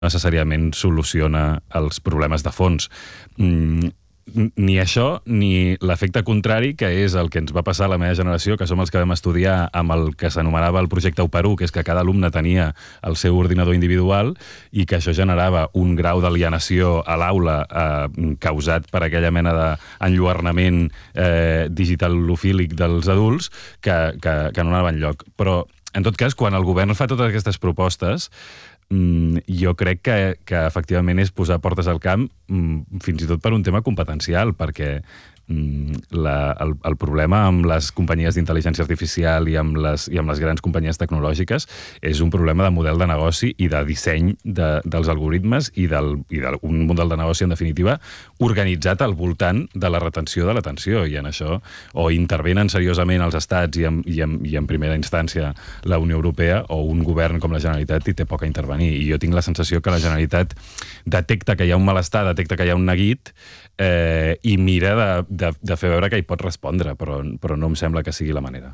necessàriament soluciona els problemes de fons. Ni això, ni l'efecte contrari, que és el que ens va passar a la meva generació, que som els que vam estudiar amb el que s'anomenava el projecte U1, que és que cada alumne tenia el seu ordinador individual i que això generava un grau d'alienació a l'aula causat per aquella mena d'enlluernament digitalofílic dels adults que no anava enlloc. Però, en tot cas, quan el govern fa totes aquestes propostes, jo crec que efectivament és posar portes al camp, fins i tot per un tema competencial, perquè el problema amb les companyies d'intel·ligència artificial i amb les grans companyies tecnològiques és un problema de model de negoci i de disseny dels algoritmes i d'un model de negoci, en definitiva, organitzat al voltant de la retenció de l'atenció, i en això o intervenen seriosament els estats i en primera instància la Unió Europea, o un govern com la Generalitat hi té poc a intervenir. I jo tinc la sensació que la Generalitat detecta que hi ha un malestar, detecta que hi ha un neguit, i mira de fer veure que hi pot respondre, però no em sembla que sigui la manera.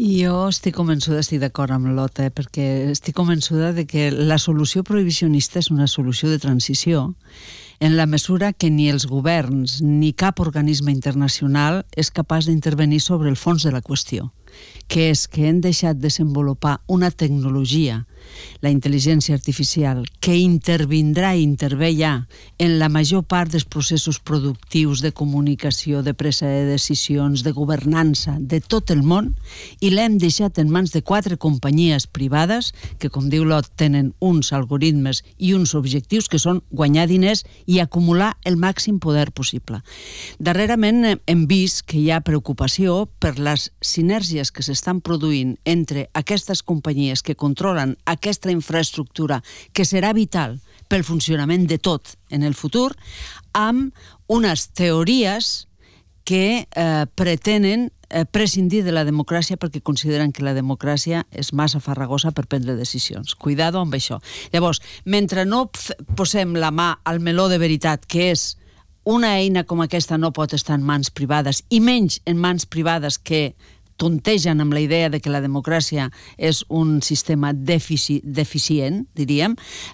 Jo estic convençuda, estic d'acord amb l'Ota, perquè estic convençuda de que la solució prohibicionista és una solució de transició, en la mesura que ni els governs ni cap organisme internacional és capaç d'intervenir sobre el fons de la qüestió, que és que hem deixat desenvolupar una tecnologia, la intel·ligència artificial, que intervindrà i intervé ja en la major part dels processos productius de comunicació, de presa de decisions, de governança de tot el món, i l'hem deixat en mans de 4 companyies privades que, com diu l'Ot, tenen uns algoritmes i uns objectius que són guanyar diners i acumular el màxim poder possible. Darrerament hem vist que hi ha preocupació per les sinergies que s'estan produint entre aquestes companyies que controlen aquesta infraestructura que serà vital pel funcionament de tot en el futur, amb unes teories que pretenen prescindir de la democràcia perquè consideren que la democràcia és massa farragosa per prendre decisions. Cuidado amb això. Llavors, mentre no posem la mà al meló de veritat, que és una eina com aquesta no pot estar en mans privades, i menys en mans privades que tontegen amb la idea de que la democràcia és un sistema deficient, diríem,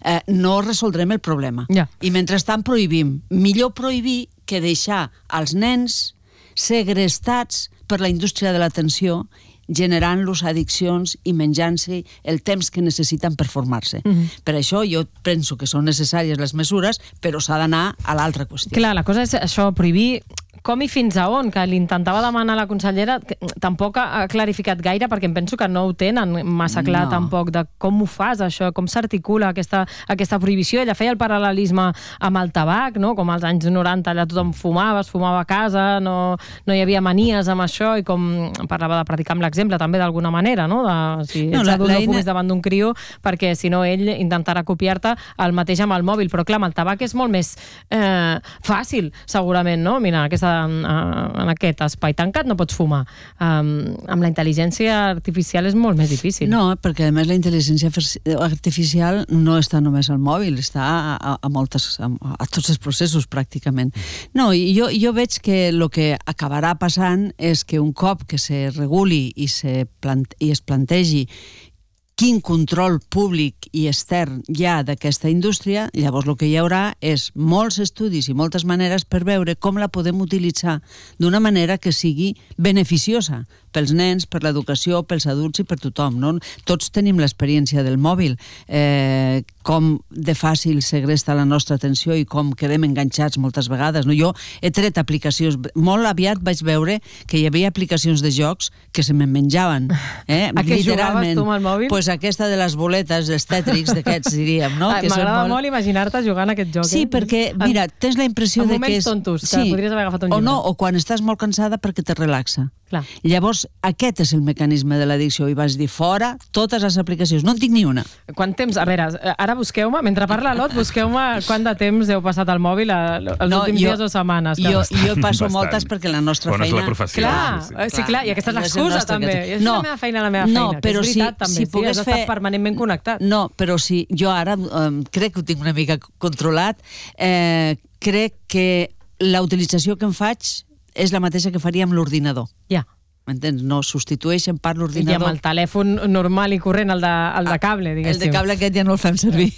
no resoldrem el problema. Ja. I mentrestant prohibim. Millor prohibir que deixar als nens segrestats per la indústria de l'atenció, generant-los addiccions i menjant-se el temps que necessiten per formar-se. Per això jo penso que són necessàries les mesures, però s'ha d'anar a l'altra qüestió. Clar, la cosa és això, prohibir com i fins a on, que li intentava demanar la consellera, tampoc ha clarificat gaire, perquè em penso que no ho tenen massa clar tampoc de com ho fas, això, com s'articula aquesta prohibició. Ella feia el paral·lelisme amb el tabac, no? Com als anys 90 allà tothom fumava, es fumava a casa, no hi havia manies amb això, i com parlava de predicar amb l'exemple també d'alguna manera, no? Si ets adult no fumis davant d'un crió, perquè si no ell intentarà copiar-te el mateix amb el mòbil. Però clar, amb el tabac és molt més fàcil, segurament, no? Mira, en aquest espai tancat no pots fumar. Amb la intel·ligència artificial és molt més difícil. No, perquè a més la intel·ligència artificial no està només al mòbil, està a tots els processos pràcticament. No, jo veig que el que acabarà passant és que un cop que se reguli i es plantegi quin control públic i extern hi ha d'aquesta indústria, llavors el que hi haurà és molts estudis i moltes maneres per veure com la podem utilitzar d'una manera que sigui beneficiosa pels nens, per l'educació, pels adults i per tothom. No? Tots tenim l'experiència del mòbil, com de fàcil segresta la nostra atenció i com quedem enganxats moltes vegades. No? Jo he tret aplicacions, molt aviat vaig veure que hi havia aplicacions de jocs que se me'n menjaven. A què jugaves tu amb el mòbil? Pues aquesta de les boletes, els tètrics d'aquests, diríem, no? M'agrada molt imaginar-te jugant a aquest joc. Sí, perquè, mira, tens la impressió de que... En moments tontos, que podries haver agafat un llibre. O no, o quan estàs molt cansada perquè te relaxa. Clar. Llavors, aquest és el mecanisme de l'addicció, i vas dir fora totes les aplicacions, no en tinc ni una. Quant temps? A veure, ara busqueu-me, mentre parla l'Ot, busqueu-me quant de temps heu passat al mòbil els últims dies o setmanes. Jo passo moltes perquè la nostra feina... Bueno, és la professió. Clar, i aquesta és l'excusa també. És la meva feina, que és veritat també. Sí, has d'estar permanentment connectat. No, però si jo ara crec que ho tinc una mica controlat, crec que la utilització que en faig és la mateixa que faria amb l'ordinador. Ja. m'entens? No substitueixen part I amb l'ordinador. el telèfon normal i corrent, el de cable, El diguéssim. de cable aquest ja no el fem servir.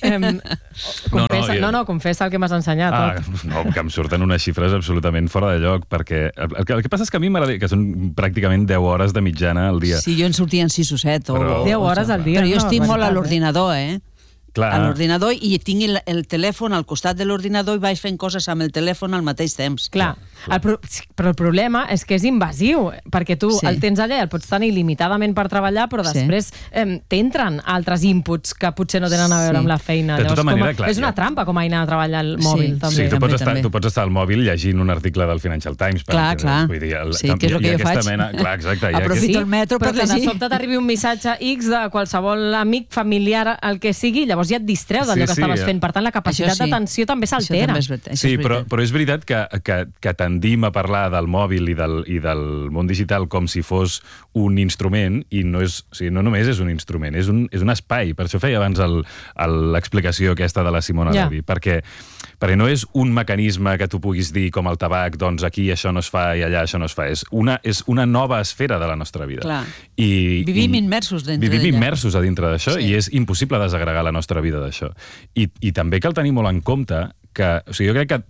Confessa el que m'has ensenyat. No, que em surten unes xifres absolutament fora de lloc, perquè el que passa és que a mi m'agrada, que són pràcticament 10 hores de mitjana al dia. Sí, jo en sortien 6 o 7. Però- 10 hores al dia. Però jo estic molt a barbaritat, l'ordinador, Clar. a l'ordinador, i tinc el telèfon al costat de l'ordinador i vaig fent coses amb el telèfon al mateix temps. Clar, però el problema és que és invasiu, perquè tu el tens allà i el pots tenir limitadament per treballar, però després t'entren altres inputs que potser no tenen a veure amb la feina. De tota manera, clar, és una trampa com a eina de treballar al mòbil, també. Sí, tu pots estar al mòbil llegint un article del Financial Times. Clar. Vull dir, Sí, que és el que jo faig. Clar, exacte. Aprofito el metro per però que de llegir. sobte t'arribi un missatge X de qualsevol amic, familiar, el que sigui, llavors ja et distreus d'allò que estaves fent. Per tant, la capacitat d'atenció també s'altera. Sí, però és veritat que tendim a parlar del mòbil i del món digital com si fos un instrument, i no només és un instrument, és un espai. Per això feia abans l'explicació aquesta de la Simona Levi, perquè no és un mecanisme que tu puguis dir com el tabac, doncs aquí això no es fa i allà això no es fa. És una nova esfera de la nostra vida. Clar. Vivim immersos dintre Vivim immersos a dintre d'això, i és impossible desagregar la nostra vida d'això. I també cal tenir molt en compte que, o sigui, jo crec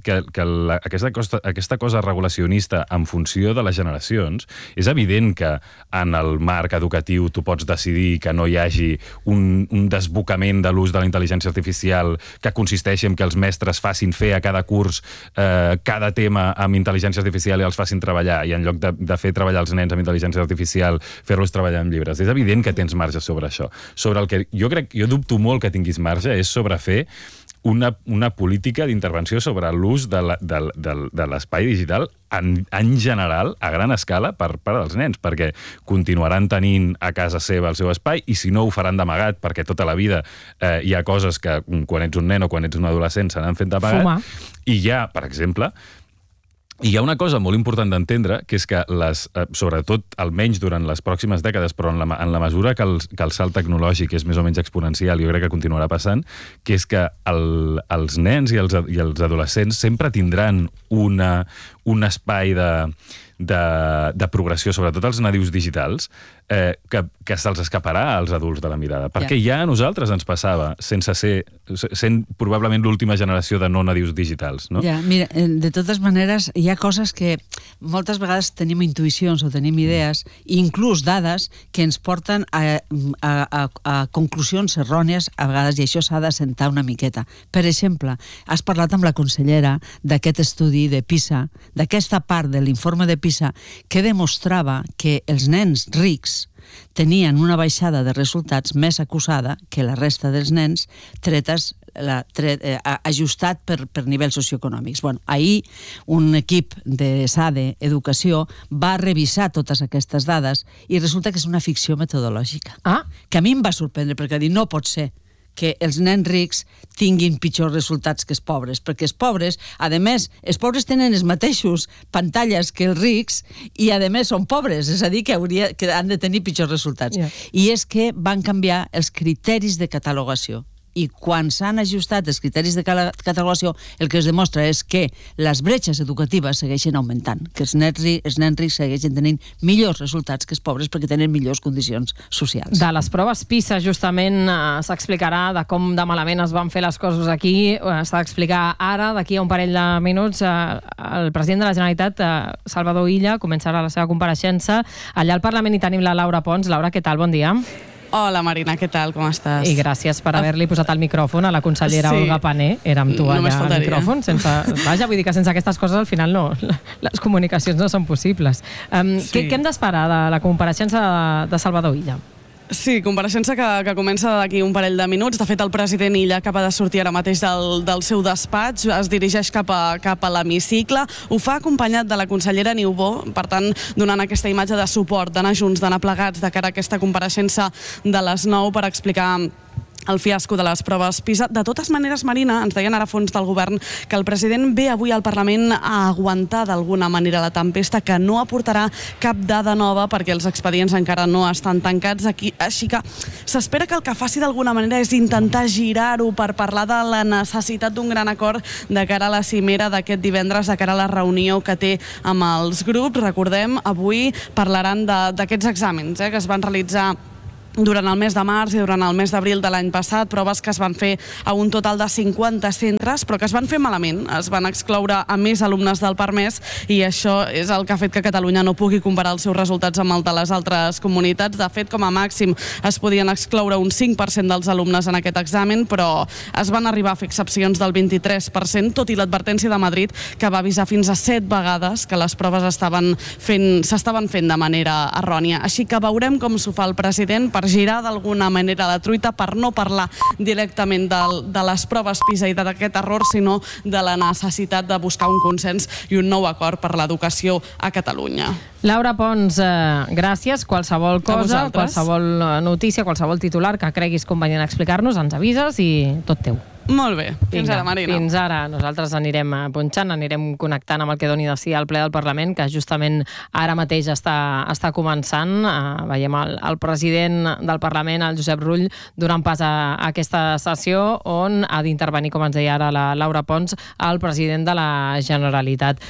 que aquesta cosa regulacionista en funció de les generacions, és evident que en el marc educatiu tu pots decidir que no hi hagi un desbocament de l'ús de la intel·ligència artificial que consisteixi en que els mestres facin fer a cada curs cada tema amb intel·ligència artificial i els facin treballar, i en lloc de fer treballar els nens amb intel·ligència artificial, fer-los treballar amb llibres. És evident que tens marge sobre això. Sobre el que jo dubto molt que tinguis marge és sobre fer una política d'intervenció sobre l'ús de l'espai digital en general, a gran escala, per part dels nens, perquè continuaran tenint a casa seva el seu espai, i si no ho faran d'amagat, perquè tota la vida hi ha coses que quan ets un nen o quan ets un adolescent se n'han fet d'amagat. I hi ha, per exemple, hi ha una cosa molt important d'entendre, que és que sobretot, almenys durant les pròximes dècades, però en la mesura que el salt tecnològic és més o menys exponencial, jo crec que continuarà passant, que és que els nens i els adolescents sempre tindran un espai de progressió, sobretot els nadius digitals, que se'ls escaparà als adults de la mirada. Perquè ja a nosaltres ens passava, sent probablement l'última generació de no nadius digitals. No? Mira, de totes maneres, hi ha coses que moltes vegades tenim intuïcions o tenim idees, inclús dades, que ens porten a conclusions errònies a vegades, i això s'ha d'assentar una miqueta. Per exemple, has parlat amb la consellera d'aquest estudi de PISA, d'aquesta part de l'informe de PISA, que demostrava que els nens rics tenien una baixada de resultats més acusada que la resta dels nens ajustat per nivells socioeconòmics. Ahir un equip de SADE Educació va revisar totes aquestes dades i resulta que és una ficció metodològica. Que a mi em va sorprendre, perquè no pot ser que els nens rics tinguin pitjors resultats que els pobres, perquè els pobres tenen els mateixos pantalles que els rics i a més són pobres, és a dir, que han de tenir pitjors resultats. I és que van canviar els criteris de catalogació. I quan s'han ajustat els criteris de catalogació, el que es demostra és que les bretxes educatives segueixen augmentant, que els nens rics segueixen tenint millors resultats que els pobres perquè tenen millors condicions socials. De les proves PISA, justament, s'explicarà de com de malament es van fer les coses aquí. S'ha d'explicar ara, d'aquí a un parell de minuts, el president de la Generalitat, Salvador Illa, començarà la seva compareixença. Allà al Parlament hi tenim la Laura Pons. Laura, què tal? Bon dia. Hola, Marina, què tal? Com estàs? I gràcies per haver-li posat el micròfon a la consellera Olga Pané. Era amb tu allà al micròfon. Vaja, vull dir que sense aquestes coses al final les comunicacions no són possibles. Què hem d'esperar de la compareixença de Salvador Illa? Sí, compareixença que comença d'aquí un parell de minuts. De fet, el president Illa acaba de sortir ara mateix del seu despatx, es dirigeix cap a l'hemicicle. Ho fa acompanyat de la consellera Niubó, per tant, donant aquesta imatge de suport, d'anar junts, d'anar plegats de cara a aquesta compareixença de les 9 per explicar el fiasco de les proves PISA. De totes maneres, Marina, ens deien ara fons del govern que el president ve avui al Parlament a aguantar d'alguna manera la tempesta, que no aportarà cap dada nova perquè els expedients encara no estan tancats aquí. Així que s'espera que el que faci d'alguna manera és intentar girar-ho per parlar de la necessitat d'un gran acord de cara a la cimera d'aquest divendres, de cara a la reunió que té amb els grups. Recordem, avui parlaran d'aquests exàmens que es van realitzar durant el mes de març i durant el mes d'abril de l'any passat, proves que es van fer a un total de 50 centres, però que es van fer malament. Es van excloure a més alumnes del permès i això és el que ha fet que Catalunya no pugui comparar els seus resultats amb el de les altres comunitats. De fet, com a màxim es podien excloure un 5% dels alumnes en aquest examen, però es van arribar a fer excepcions del 23%, tot i l'advertència de Madrid, que va avisar fins a 7 vegades que les proves s'estaven fent de manera errònia. Així que veurem com s'ho fa el president per girar d'alguna manera la truita, per no parlar directament de les proves PISA i d'aquest error, sinó de la necessitat de buscar un consens i un nou acord per l'educació a Catalunya. Laura Pons, gràcies. Qualsevol cosa, qualsevol notícia, qualsevol titular que creguis convenient explicar-nos, ens avises i tot teu. Molt bé. Fins ara, Marina. Fins ara. Nosaltres anirem punxant, anirem connectant amb el que doni de si al ple del Parlament, que justament ara mateix està començant. Veiem el president del Parlament, el Josep Rull, donant pas a aquesta sessió on ha d'intervenir, com ens deia ara la Laura Pons, el president de la Generalitat.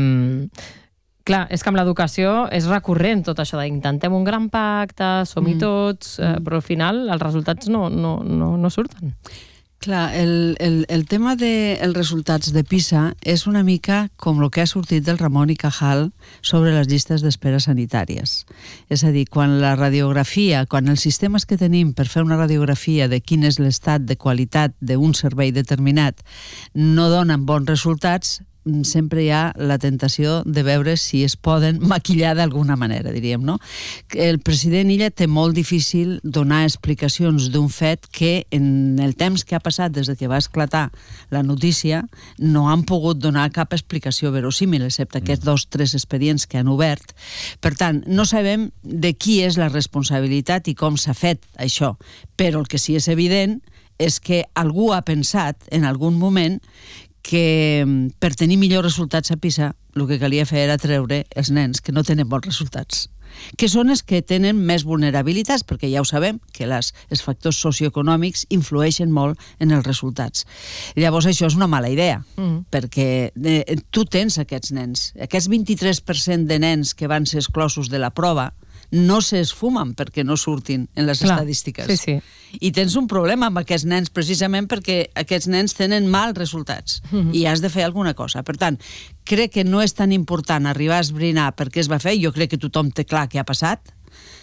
Clar, és que amb l'educació és recurrent tot això d'intentem un gran pacte, som-hi tots, però al final els resultats no surten. Clar, el tema dels resultats de PISA és una mica com el que ha sortit del Ramon i Cajal sobre les llistes d'espera sanitàries. És a dir, quan la radiografia, quan els sistemes que tenim per fer una radiografia de quin és l'estat de qualitat d'un servei determinat no donen bons resultats, sempre hi ha la tentació de veure si es poden maquillar d'alguna manera, diríem, no? El president Illa té molt difícil donar explicacions d'un fet que en el temps que ha passat des que va esclatar la notícia no han pogut donar cap explicació verosímil, excepte aquests 2 o 3 expedients que han obert. Per tant, no sabem de qui és la responsabilitat i com s'ha fet això, però el que sí és evident és que algú ha pensat en algun moment que per tenir millors resultats a PISA el que calia fer era treure els nens que no tenen bons resultats, que són els que tenen més vulnerabilitats, perquè ja ho sabem, que els factors socioeconòmics influeixen molt en els resultats. Llavors això és una mala idea, perquè tu tens aquests nens, aquests 23% de nens que van ser exclosos de la prova no s'esfumen perquè no surtin en les estadístiques. Sí. I tens un problema amb aquests nens precisament perquè aquests nens tenen mals resultats i has de fer alguna cosa. Per tant, crec que no és tan important arribar a esbrinar per què es va fer, jo crec que tothom té clar què ha passat,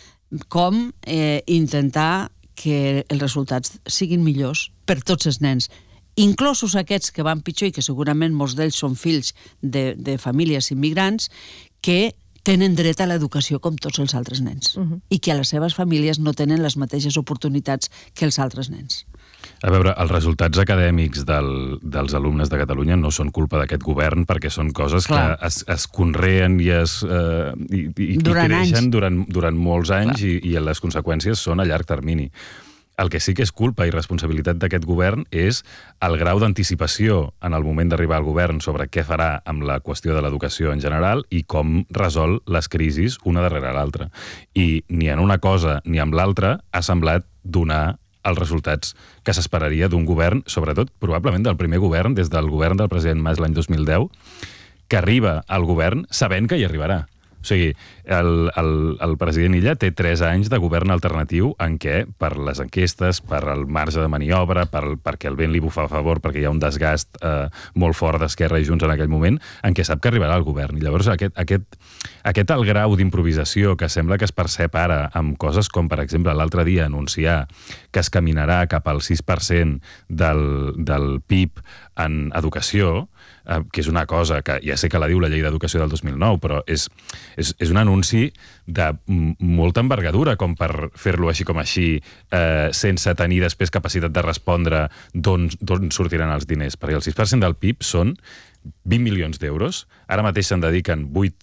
com intentar que els resultats siguin millors per tots els nens, inclosos aquests que van pitjor i que segurament molts d'ells són fills de famílies immigrants que tenen dret a l'educació com tots els altres nens i que a les seves famílies no tenen les mateixes oportunitats que els altres nens. A veure, els resultats acadèmics dels alumnes de Catalunya no són culpa d'aquest govern perquè són coses que es conreen i creixen durant molts anys i les conseqüències són a llarg termini. El que sí que és culpa i responsabilitat d'aquest govern és el grau d'anticipació en el moment d'arribar al govern sobre què farà amb la qüestió de l'educació en general i com resol les crisis una darrere l'altra. I ni en una cosa ni en l'altra ha semblat donar els resultats que s'esperaria d'un govern, sobretot probablement del primer govern, des del govern del president Mas l'any 2010, que arriba al govern sabent que hi arribarà. O sigui, el president Illa té 3 anys de govern alternatiu en què, per les enquestes, per el marge de maniobra, perquè el vent li bufa a favor, perquè hi ha un desgast molt fort d'Esquerra i Junts en aquell moment, en què sap que arribarà al govern. I llavors aquest alt grau d'improvisació que sembla que es percep ara amb coses com, per exemple, l'altre dia anunciar que es caminarà cap al 6% del PIB en educació, que és una cosa que ja sé que la diu la llei d'educació del 2009, però és un anunci de molta envergadura com per fer-lo així com així, sense tenir després capacitat de respondre d'on sortiran els diners. Perquè el 6% del PIB són 20 milions d'euros, ara mateix se'n dediquen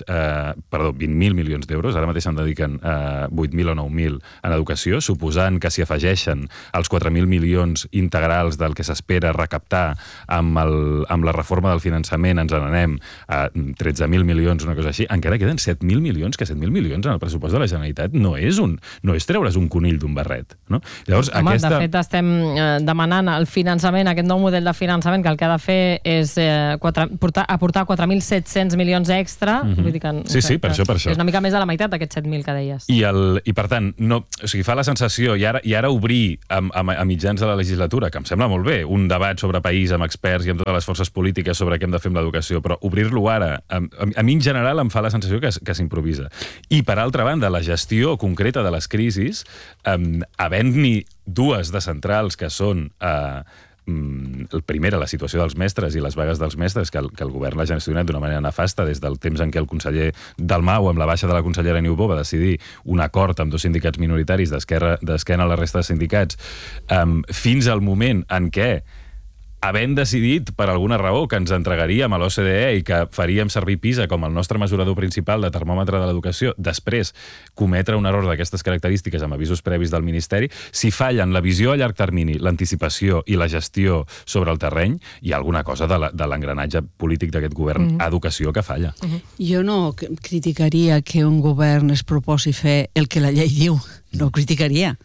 20.000 milions d'euros, ara mateix se'n dediquen 8.000 o 9.000 en educació, suposant que s'hi afegeixen els 4.000 milions integrals del que s'espera recaptar amb la reforma del finançament, ens n'anem a 13.000 milions, una cosa així, encara queden 7.000 milions, que 7.000 milions en el pressupost de la Generalitat no és treure's un conill d'un barret. No? Llavors, de fet, estem demanant el finançament, aquest nou model de finançament, que el que ha de fer és aportar 4.700 milions extra. Vull dir que, per això. És una mica més de la meitat d'aquests 7.000 que deies. I per tant, fa la sensació, i ara obrir a mitjans de la legislatura, que em sembla molt bé, un debat sobre país amb experts i amb totes les forces polítiques sobre què hem de fer amb l'educació, però obrir-lo ara, a mi en general em fa la sensació que s'improvisa. I per altra banda, la gestió concreta de les crisis, havent-n'hi dues de centrals que són primera, la situació dels mestres i les vagues dels mestres, que el govern l'ha gestionat d'una manera nefasta des del temps en què el conseller Dalmau, amb la baixa de la consellera Niubó, va decidir un acord amb 2 sindicats minoritaris d'esquena a la resta de sindicats, fins al moment en què, havent decidit, per alguna raó, que ens entregaríem a l'OCDE i que faríem servir PISA com el nostre mesurador principal de termòmetre de l'educació, després cometre un error d'aquestes característiques amb avisos previs del Ministeri, si fallen la visió a llarg termini, l'anticipació i la gestió sobre el terreny, hi ha alguna cosa de l'engranatge polític d'aquest govern a educació que falla. Jo no criticaria que un govern es proposi fer el que la llei diu. No ho criticaria.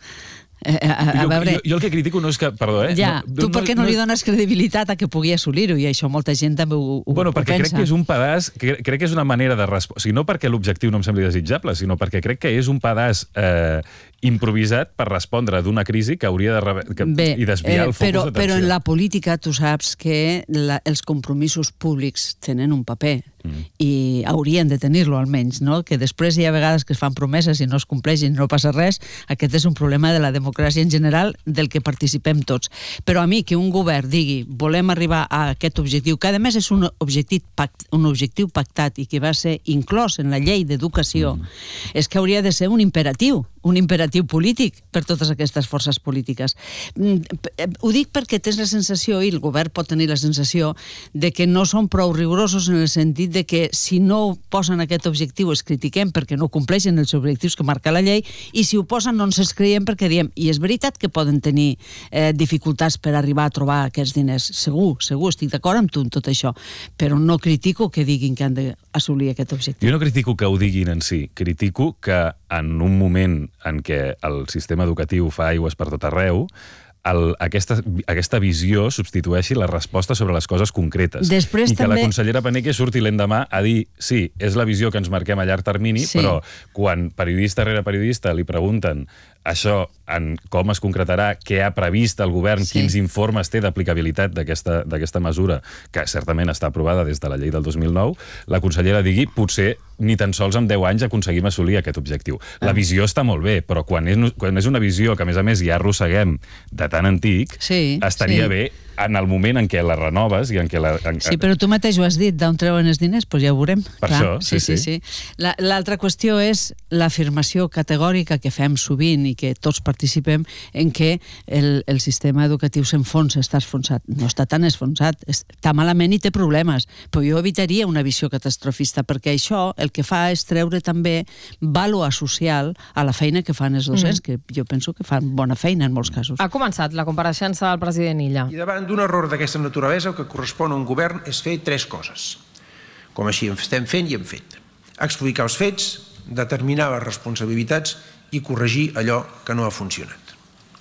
Jo el que critico no és que... Perdó, tu per què no li dones credibilitat a que pugui assolir-ho? I això molta gent també ho pensa. Perquè crec que és un pedaç, crec que és una manera de respondre. O sigui, no perquè l'objectiu no em sembli desitjable, sinó perquè crec que és un pedaç improvisat per respondre d'una crisi que hauria de i desviar el focus d'atenció. Però en la política tu saps que els compromisos públics tenen un paper i haurien de tenir-lo almenys, no? Que després hi ha vegades que es fan promeses i no es compleixen, no passa res. Aquest és un problema de la democràcia en general del que participem tots. Però a mi que un govern digui volem arribar a aquest objectiu, que a més és un objectiu pactat i que va ser inclòs en la llei d'educació, és que hauria de ser un imperatiu polític per totes aquestes forces polítiques. Ho dic perquè tens la sensació, i el govern pot tenir la sensació, de que no són prou rigorosos en el sentit de que si no posen aquest objectiu es critiquem perquè no compleixen els objectius que marca la llei, i si ho posen no ens els creiem perquè diem, i és veritat que poden tenir dificultats per arribar a trobar aquests diners. Segur, estic d'acord amb tu en tot això, però no critico que diguin que han d'assolir aquest objectiu. Jo no critico que ho diguin en si, critico que en un moment en què el sistema educatiu fa aigües per tot arreu, aquesta visió substitueixi la resposta sobre les coses concretes. Després I que també... la consellera Paneque surti l'endemà a dir sí, és la visió que ens marquem a llarg termini, però quan periodista rere periodista li pregunten això, en com es concretarà, què ha previst el govern, quins informes té d'aplicabilitat d'aquesta mesura, que certament està aprovada des de la llei del 2009, la consellera digui, potser ni tan sols en 10 anys aconseguim assolir aquest objectiu. La visió està molt bé, però quan és una visió que, a més, ja arrosseguem de tan antic, estaria bé en el moment en què la renoves i en què la... Sí, però tu mateix ho has dit, d'on treuen els diners, doncs ja ho veurem. Per això, sí. L'altra qüestió és l'afirmació categòrica que fem sovint i que tots participem en què el sistema educatiu s'enfonsa, està esfonsat. No està tan esfonsat, està malament i té problemes, però jo evitaria una visió catastrofista, perquè això el que fa és treure també vàlua social a la feina que fan els docents, que jo penso que fan bona feina en molts casos. Ha començat la compareixença del president Illa. I davant d'un error d'aquesta naturalesa, el que correspon a un govern és fer 3 coses, com així estem fent i hem fet. Explicar els fets, determinar les responsabilitats i corregir allò que no ha funcionat.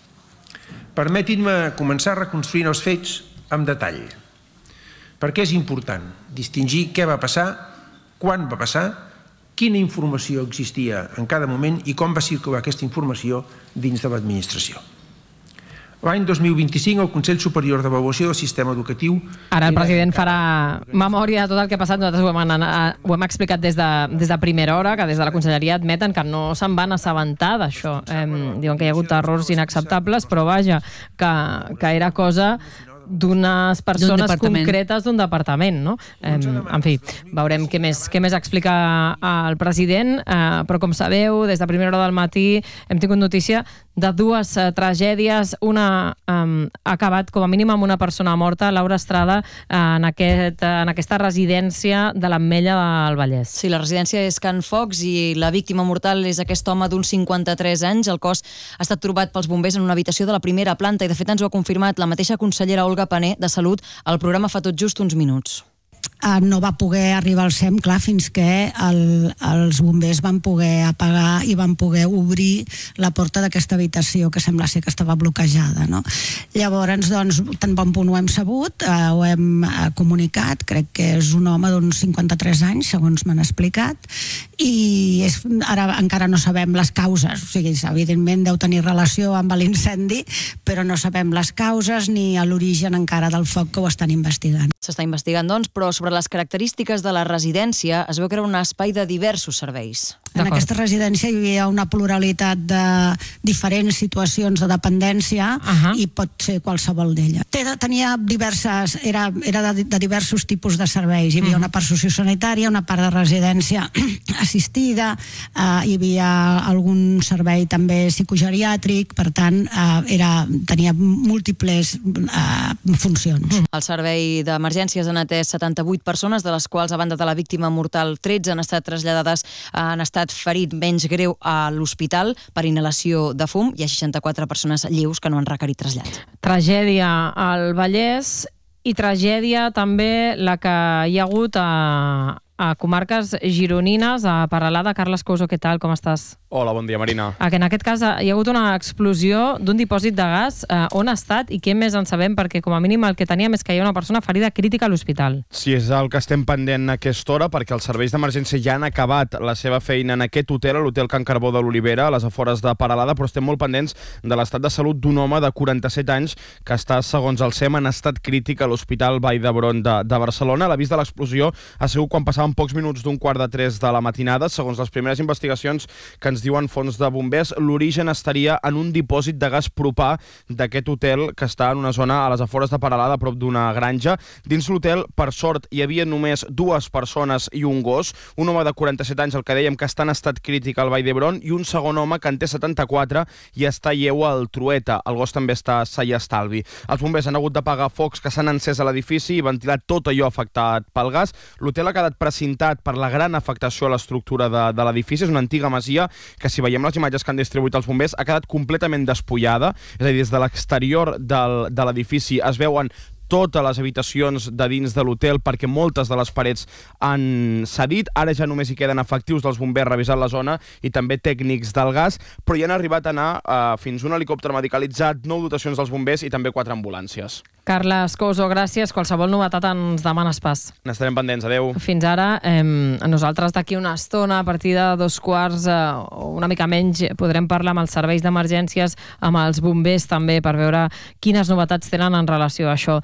Permetin-me començar reconstruint els fets amb detall, perquè és important distingir què va passar, quan va passar, quina informació existia en cada moment i com va circular aquesta informació dins de l'administració. L'any 2025, el Consell Superior d'Avaluació del Sistema Educatiu... Ara el president farà memòria de tot el que ha passat. Nosaltres ho hem explicat des de primera hora, que des de la Conselleria admeten que no se'n van assabentar d'això. Diuen que hi ha hagut errors inacceptables, però vaja, que era cosa d'unes persones concretes d'un departament, no? En fi, veurem què més explica el president, però com sabeu, des de primera hora del matí hem tingut notícia de dues tragèdies. Una ha acabat com a mínim amb una persona morta, Laura Estrada, en aquesta residència de l'Ametlla del Vallès. Sí, la residència és Can Focs i la víctima mortal és aquest home d'uns 53 anys. El cos ha estat trobat pels bombers en una habitació de la primera planta i de fet ens ho ha confirmat la mateixa consellera Olga Pané de Salut al programa fa tot just uns minuts. No va poder arribar al SEM, clar, fins que els bombers van poder apagar i van poder obrir la porta d'aquesta habitació que sembla ser que estava bloquejada, no? Llavors, doncs, tan bon punt ho hem sabut, ho hem comunicat, crec que és un home d'uns 53 anys, segons m'han explicat, i ara encara no sabem les causes, o sigui, evidentment deu tenir relació amb l'incendi, però no sabem les causes ni l'origen encara del foc, que ho estan investigant. S'està investigant, doncs, però sobre les característiques de la residència es veu que era un espai de diversos serveis. En aquesta residència hi havia una pluralitat de diferents situacions de dependència i pot ser qualsevol d'ella. Tenia era de diversos tipus de serveis. Hi havia una part sociosanitària, una part de residència assistida, hi havia algun servei també psicogeriàtric, per tant, tenia múltiples funcions. El servei d'emergències han atès 78 persones, de les quals, a banda de la víctima mortal, 13 han estat traslladades, han estat ferit menys greu a l'hospital per inhalació de fum. Hi ha 64 persones lleus que no han requerit trasllat. Tragèdia al Vallès i tragèdia també la que hi ha hagut a comarques gironines, a Peralada. Carles Couso, què tal? Com estàs? Hola, bon dia, Marina. En aquest cas hi ha hagut una explosió d'un dipòsit de gas. On ha estat i què més en sabem? Perquè com a mínim el que teníem és que hi ha una persona ferida crítica a l'hospital. Sí, és el que estem pendent a aquesta hora, perquè els serveis d'emergència ja han acabat la seva feina en aquest hotel, a l'Hotel Can Carbó de l'Olivera, a les afores de Peralada, però estem molt pendents de l'estat de salut d'un home de 47 anys que està, segons el SEM, en estat crític a l'Hospital Vall d'Hebron de Barcelona. L'avís de l'explosió ha sigut quan passaven pocs minuts d'un 2:45 de la matinada. Segons les primeres investigacions que ens diuen fons de bombers, l'origen estaria en un dipòsit de gas propà d'aquest hotel que està en una zona a les afores de Peralada, a prop d'una granja. Dins l'hotel, per sort, hi havia només 2 persones i un gos, un home de 47 anys, el que dèiem que està en estat crític al Vall d'Hebron, i un segon home que en té 74 i està lleu al Trueta. El gos també està sa i estalvi. Els bombers han hagut d'apagar focs que s'han encès a l'edifici i ventilar tot allò afectat pel gas. L'hotel ha quedat precintat per la gran afectació a l'estructura de l'edifici. És una antiga masia que, si veiem les imatges que han distribuït els bombers, ha quedat completament despullada. És a dir, des de l'exterior de l'edifici es veuen totes les habitacions de dins de l'hotel perquè moltes de les parets han cedit. Ara ja només hi queden efectius dels bombers revisant la zona i també tècnics del gas, però hi han arribat a anar fins un helicòpter medicalitzat, 9 dotacions dels bombers i també 4 ambulàncies. Carles Couso, gràcies. Qualsevol novetat ens demanes pas. N'estarem pendents. Adeu. Fins ara, nosaltres d'aquí una estona, a partir de 2:15 o una mica menys, podrem parlar amb els serveis d'emergències, amb els bombers també, per veure quines novetats tenen en relació a això.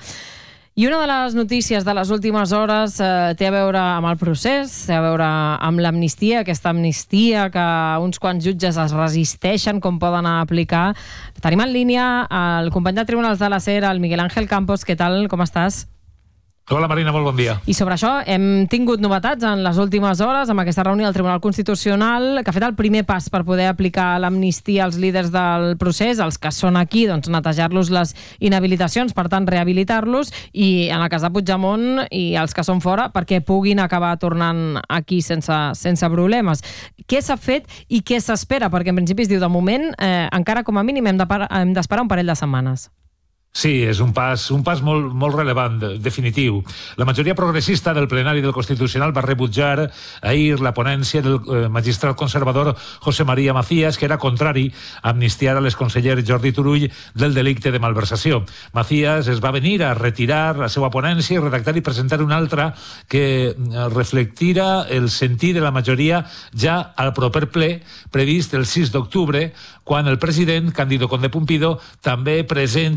I una de les notícies de les últimes hores té a veure amb el procés, té a veure amb l'amnistia, aquesta amnistia que uns quants jutges es resisteixen com poden aplicar. Tenim en línia el company de Tribunals de la SER, el Miguel Ángel Campos. Què tal? Com estàs? Hola Marina, molt bon dia. I sobre això hem tingut novetats en les últimes hores amb aquesta reunió del Tribunal Constitucional que ha fet el primer pas per poder aplicar l'amnistia als líders del procés, els que són aquí, doncs netejar-los les inhabilitacions, per tant rehabilitar-los, i en el cas de Puigdemont i els que són fora perquè puguin acabar tornant aquí sense problemes. Què s'ha fet i què s'espera? Perquè en principi es diu de moment encara com a mínim hem d'esperar un parell de setmanes. Sí, és un pas molt rellevant, definitiu. La majoria progressista del plenari del Constitucional va rebutjar ahir la ponència del magistrat conservador José María Macías, que era contrari a amnistiar a l'exconseller Jordi Turull del delicte de malversació. Macías es va venir a retirar la seva ponència i redactar i presentar una altra que reflectira el sentir de la majoria ja al proper ple previst el 6 d'octubre, quan el president, Cándido Conde Pumpido, també presenta al plenari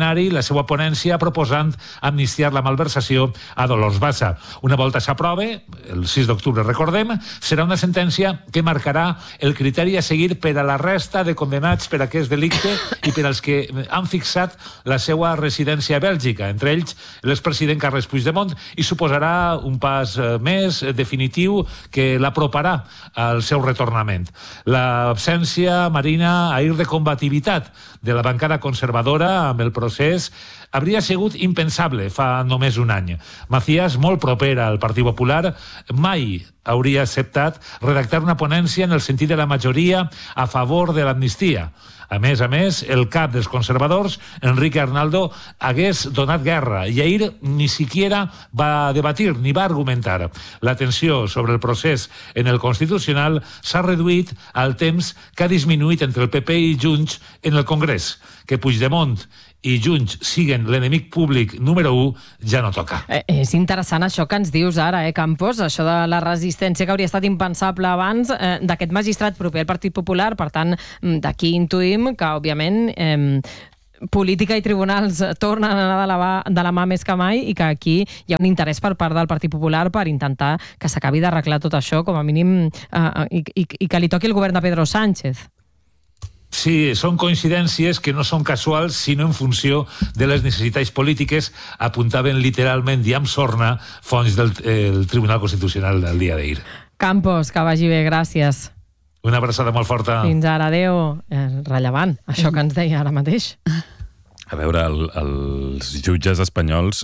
plenari la seva ponència proposant amnistiar la malversació a Dolors Bassa. Una volta s'aprove, el 6 d'octubre recordem, serà una sentència que marcarà el criteri a seguir per a la resta de condemnats per aquest delicte i per als que han fixat la seva residència a Bèlgica, entre ells l'expresident Carles Puigdemont, i suposarà un pas més definitiu que l'aproparà al seu retornament. L'absència, Marina, ahir de combativitat de la bancada conservadora amb el procés hauria sigut impensable fa només un any. Macías, molt proper al Partit Popular, mai hauria acceptat redactar una ponència en el sentit de la majoria a favor de l'amnistia. A més, el cap dels conservadors, Enrique Arnaldo, hagués donat guerra i ahir ni siquiera va debatir ni va argumentar. La tensió sobre el procés en el Constitucional s'ha reduït al temps que ha disminuït entre el PP i Junts en el Congrés. Que Puigdemont i Junts siguen l'enemic públic número 1 ja no toca. És interessant això que ens dius ara, Campos, això de la resistència que hauria estat impensable abans d'aquest magistrat proper al Partit Popular. Per tant, d'aquí intuïm que, òbviament, política i tribunals tornen a anar de la mà més que mai i que aquí hi ha un interès per part del Partit Popular per intentar que s'acabi d'arreglar tot això, com a mínim, i que li toqui el govern de Pedro Sánchez. Sí, són coincidències que no són casuals, sinó en funció de les necessitats polítiques, apuntaven literalment i amb sorna fonts del Tribunal Constitucional del dia d'ahir. Campos, que vagi bé, gràcies. Una abraçada molt forta. Fins ara, adéu. Rellevant, això que ens deia ara mateix. A veure, els jutges espanyols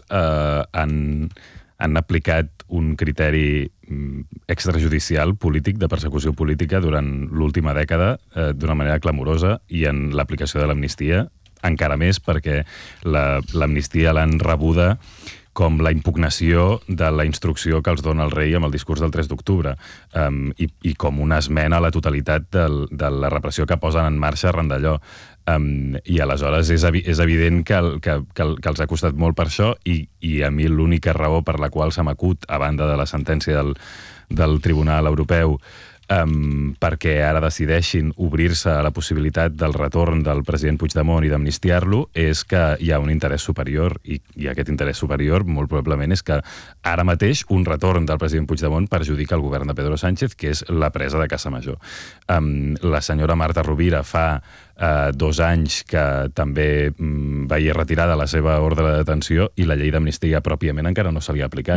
han aplicat un criteri extrajudicial polític, de persecució política, durant l'última dècada d'una manera clamorosa, i en l'aplicació de l'amnistia encara més, perquè l'amnistia l'han rebuda com la impugnació de la instrucció que els dona el rei amb el discurs del 3 d'octubre i com una esmena a la totalitat de la repressió que posen en marxa arran d'allò. I aleshores és evident que els ha costat molt per això, i a mi l'única raó per la qual se m'acut, a banda de la sentència del Tribunal Europeu, perquè ara decideixin obrir-se a la possibilitat del retorn del president Puigdemont i d'amnistiar-lo, és que hi ha un interès superior, i aquest interès superior molt probablement és que ara mateix un retorn del president Puigdemont perjudica el govern de Pedro Sánchez, que és la presa de caça major. La senyora Marta Rovira fa 2 anys que també veia retirada la seva ordre de detenció i la llei d'amnistia pròpiament encara no se li ha aplicat.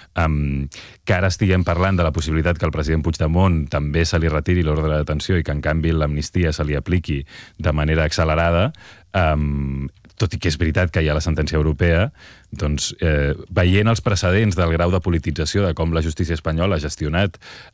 Que ara estiguem parlant de la possibilitat que al president Puigdemont també se li retiri l'ordre de detenció i que en canvi l'amnistia se li apliqui de manera accelerada, tot i que és veritat que hi ha la sentència europea, doncs veient els precedents del grau de politització de com la justícia espanyola ha gestionat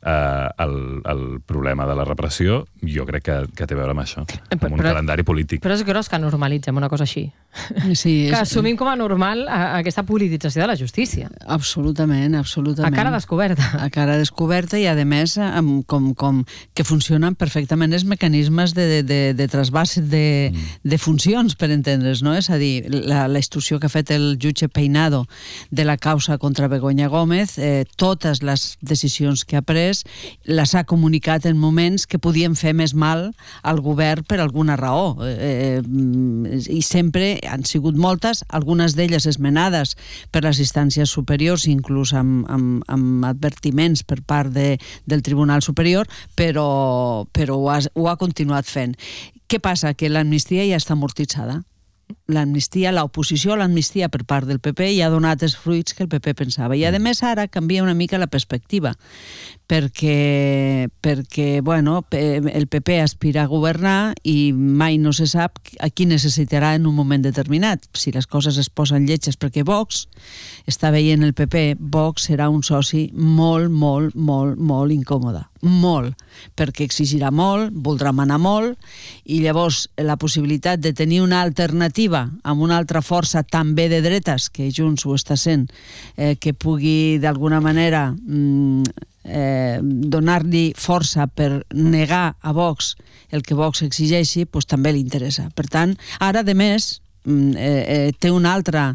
el problema de la repressió, jo crec que té a veure amb això, amb un calendari polític. Però és gros que normalitzem una cosa així. Sí, que assumim com a normal aquesta politització de la justícia. Absolutament. A cara descoberta. A cara descoberta, i a més com que funcionen perfectament els mecanismes de trasbàs de funcions, per entendre's, no? És a dir, la instrucció que ha fet el jutge Peinado de la causa contra Begoña Gómez, totes les decisions que ha pres les ha comunicat en moments que podien fer més mal al govern per alguna raó, i sempre han sigut moltes, algunes d'elles esmenades per les instàncies superiors, inclús amb advertiments per part del Tribunal Superior, però ho ha continuat fent. Què passa? Que l'amnistia ja està amortitzada. L'oposició a l'amnistia per part del PP ja ha donat els fruits que el PP pensava. I a més ara canvia una mica la perspectiva, perquè el PP aspira a governar i mai no se sap a qui necessitarà en un moment determinat. Si les coses es posen lletges, perquè Vox està veient el PP, Vox serà un soci molt, molt, molt, molt incòmode. Molt, perquè exigirà molt, voldrà manar molt, i llavors la possibilitat de tenir una alternativa amb una altra força també de dretes, que Junts ho està sent, que pugui d'alguna manera donar-li força per negar a Vox el que Vox exigeixi, doncs també li interessa. Per tant, ara, de més, té un altre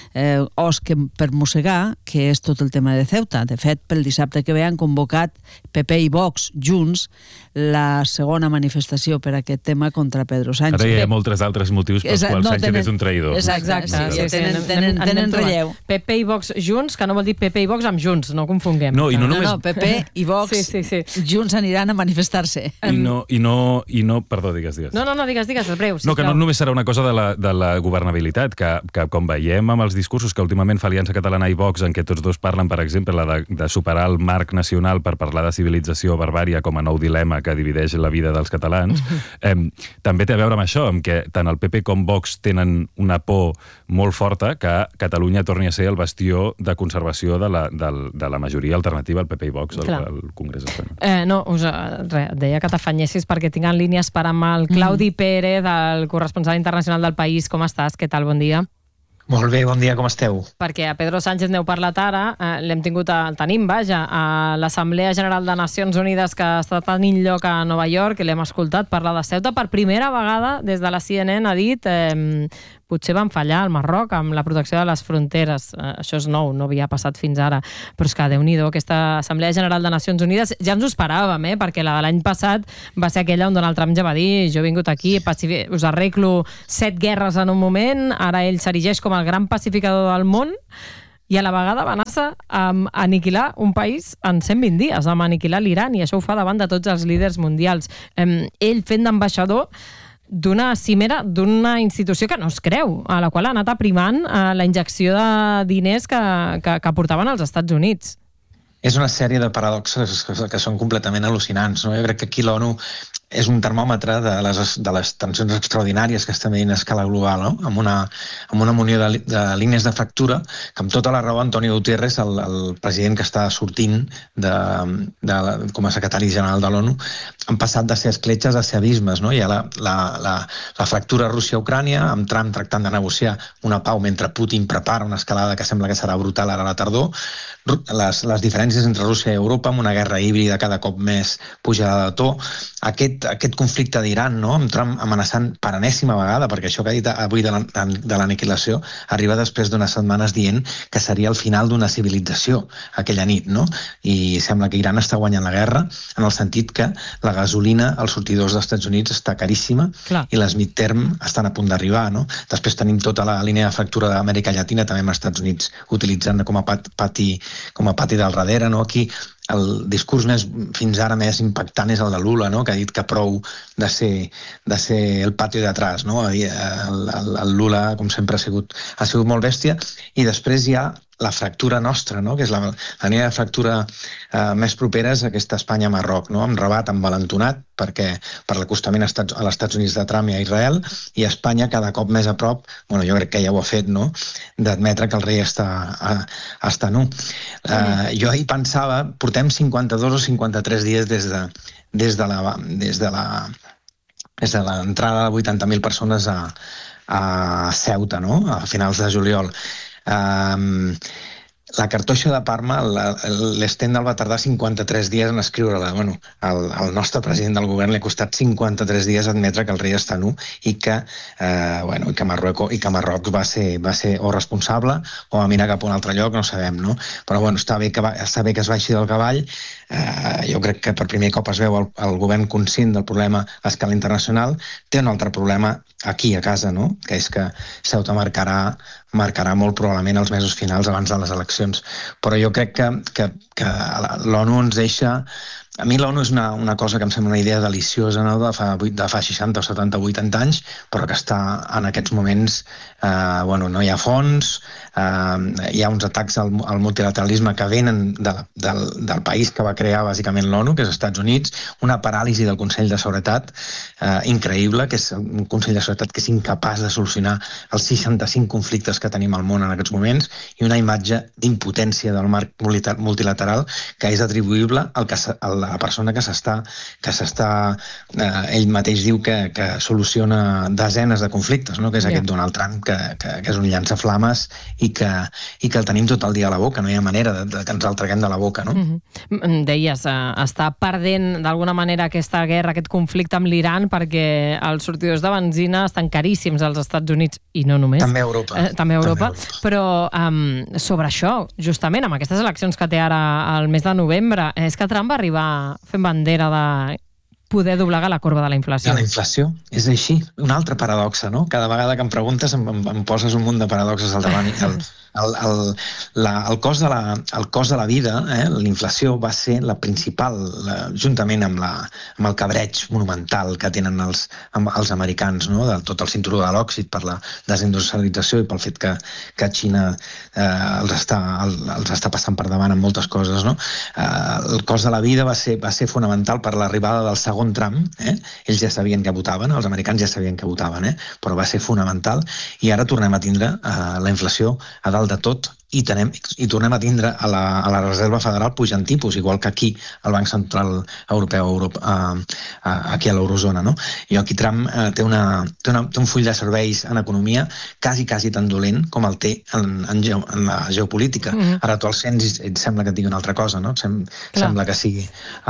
os per mossegar, que és tot el tema de Ceuta. De fet, pel dissabte que ve han convocat PP i Vox junts la segona manifestació per aquest tema contra Pedro Sánchez. Ara hi ha molts altres motius pels quals Sánchez és un traïdor. Exacte. Tenen relleu. PP i Vox junts, que no vol dir PP i Vox amb Junts, no confonguem. No, PP i Vox junts aniran a manifestar-se. I no... Perdó, digues. No, digues, el breu. No, que no només serà una cosa de la governabilitat, que com veiem amb els discursos que últimament fa Aliança Catalana i Vox, en què tots dos parlen, per exemple, de superar el marc nacional per parlar de civilització o barbària com a nou dilema que divideix la vida dels catalans, també té a veure amb això, amb que tant el PP com Vox tenen una por molt forta que Catalunya torni a ser el bastió de conservació de la majoria alternativa al PP i Vox al Congrés espanyol. Deia que t'afanyessis perquè tinc en línia esperant amb el Claudi Pérez, el corresponsal internacional del País. Com estàs? Què tal? Bon dia. Molt bé, bon dia, com esteu? Perquè a Pedro Sánchez n'heu parlat ara, tenim a l'Assemblea General de Nacions Unides que està tenint lloc a Nova York, que l'hem escoltat parlar de Ceuta. Per primera vegada, des de la CNN, ha dit potser van fallar al Marroc amb la protecció de les fronteres. Això és nou, no havia passat fins ara. Però és que, Déu-n'hi-do, aquesta Assemblea General de Nacions Unides ja ens ho esperàvem, perquè la de l'any passat va ser aquella on Donald Trump ja va dir jo he vingut aquí, us arreglo 7 guerres en un moment, ara ell s'erigeix com el gran pacificador del món, i a la vegada va anar-se a aniquilar un país en 120 dies, a aniquilar l'Iran, i això ho fa davant de tots els líders mundials. Ell fent d'ambaixador d'una cimera d'una institució que no es creu, a la qual ha anat aprimant la injecció de diners que portaven als Estats Units. És una sèrie de paradoxes que són completament al·lucinants, no? Jo crec que aquí l'ONU és un termòmetre de les tensions extraordinàries que estem veient a escala global, no? Amb una munió de línies de fractura, que amb tota la raó Antonio Guterres, el president que està sortint com a secretari general de l'ONU, han passat de ser escletxes a ser abismes, no? Hi ha la fractura Rússia-Ucrània, amb Trump tractant de negociar una pau mentre Putin prepara una escalada que sembla que serà brutal ara a la tardor, les diferències entre Rússia i Europa, amb una guerra híbrida cada cop més pujada de to, aquest conflicte d'Iran, no? Amb Trump amenaçant per enèsima vegada, perquè això que ha dit avui de l'aniquilació arriba després d'unes setmanes dient que seria el final d'una civilització aquella nit, no? I sembla que Iran està guanyant la guerra en el sentit que la gasolina als sortidors dels Estats Units està caríssima. Clar. I les midterm estan a punt d'arribar, no? Després tenim tota la línia de fractura d'Amèrica Llatina, també amb els Estats Units utilitzant com a pati del darrere, no? Aquí el discurs fins ara més impactant és el de Lula, no? Que ha dit que prou de ser el pati d'atrás, no? El Lula, com sempre, ha sigut molt bèstia. I després hi ha la fractura nostra, no? Que és la línia de fractura més propera és aquesta Espanya-Marroc, no? Amb Rabat envalentonat per l'acostament als Estats Units de Trump i a Israel, i Espanya cada cop més a prop, jo crec que ja ho ha fet, no? D'admetre que el rei està nu. Jo ahir pensava, portem 52 o 53 dies des de l'entrada de 80.000 persones a Ceuta, no? A finals de juliol. La cartoixa de Parma, l'Stendhal va tardar 53 dies en escriure-la. Al nostre president del govern li ha costat 53 dies admetre que el rei està nu i que Marroc va ser o responsable o a mirar cap a un altre lloc, no sabem, no? Però està bé que es baixi del cavall. Jo crec que per primer cop es veu el govern conscient del problema a escala internacional. Té un altre problema aquí a casa, no? Que és que Ceuta marcarà molt probablement els mesos finals abans de les eleccions. Però jo crec que l'ONU ens deixa... A mi l'ONU és una cosa que em sembla una idea deliciosa, no? de fa 60 o 70 o 80 anys, però que està en aquests moments... no hi ha fons, hi ha uns atacs al multilateralisme que venen del país que va crear bàsicament l'ONU, que és els Estats Units, una paràlisi del Consell de Seguretat increïble, que és un Consell de Seguretat que és incapaç de solucionar els 65 conflictes que tenim al món en aquests moments, i una imatge d'impotència del marc multilateral que és atribuïble al la persona que s'està ell mateix diu que soluciona desenes de conflictes, no? Que és aquest Donald Trump, que és un llançaflames i que el tenim tot el dia a la boca, no hi ha manera que ens el traguem de la boca, no? Deies, està perdent d'alguna manera aquesta guerra, aquest conflicte amb l'Iran, perquè els sortidors de benzina estan caríssims als Estats Units, i no només. També a Europa. Però sobre això, justament, amb aquestes eleccions que té ara al mes de novembre, és que Trump va arribar fent bandera de poder doblegar la corba de la inflació. De la inflació, és així. Una altra paradoxa, no? Cada vegada que em preguntes em poses un munt de paradoxes al davant. El cost de la vida, la inflació va ser la principal, juntament amb el cabreig monumental que tenen els americans, no? De tot el cinturó de l'òxid per la desindustrialització i pel fet que Xina els està passant per davant en moltes coses, no? El cost de la vida va ser fonamental per l'arribada del segon tram. Ells ja sabien que votaven, els americans ja sabien que votaven, però va ser fonamental, i ara tornem a tindre la inflació a dalt de tot, i tornem a tindre a la Reserva Federal pujant tipus, igual que aquí el Banc Central Europeu aquí a l'Eurozona, no? I aquí Trump té un full de serveis en economia quasi tan dolent com el té en la geopolítica. Ara tu el sents i et sembla que et digui una altra cosa, no? Sembla que sigui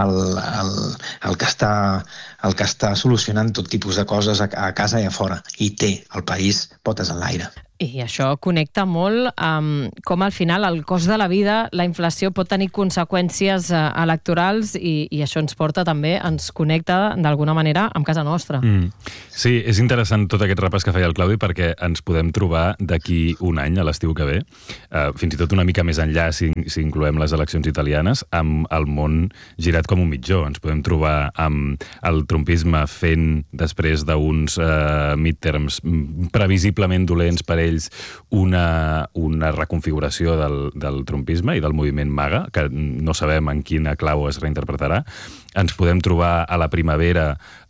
el que està solucionant tot tipus de coses a casa i a fora, i té el país potes en l'aire. I això connecta molt amb com al final el cost de la vida, la inflació pot tenir conseqüències electorals, i això ens porta també, ens connecta d'alguna manera amb casa nostra. Sí, és interessant tot aquest repàs que feia el Claudi, perquè ens podem trobar d'aquí un any, a l'estiu que ve, fins i tot una mica més enllà, si incloem les eleccions italianes, amb el món girat com un mitjó. Ens podem trobar amb el trumpisme fent, després d'uns midterms previsiblement dolents per ells, una reconfiguració del trumpisme i del moviment MAGA, que no sabem en quina clau es reinterpretarà. Ens podem trobar a la primavera